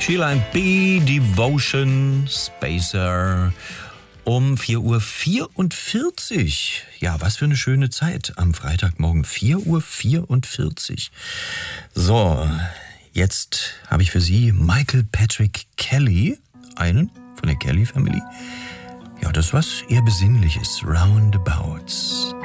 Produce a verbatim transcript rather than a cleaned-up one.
Sheila and B, Devotion, Spacer. Um vier Uhr vierundvierzig. Ja, was für eine schöne Zeit am Freitagmorgen. vier Uhr vierundvierzig. So, jetzt habe ich für Sie Michael Patrick Kelly, einen von der Kelly Family. Ja, das was eher Besinnliches. Roundabouts.